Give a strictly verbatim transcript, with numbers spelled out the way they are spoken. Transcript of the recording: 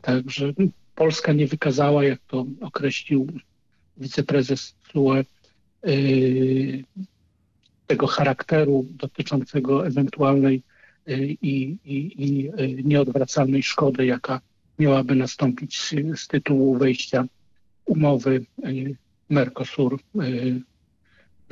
Także Polska nie wykazała, jak to określił wiceprezes T S U E, yy, tego charakteru dotyczącego ewentualnej yy, i, i yy, nieodwracalnej szkody, jaka miałaby nastąpić z, z tytułu wejścia umowy yy, Mercosur yy,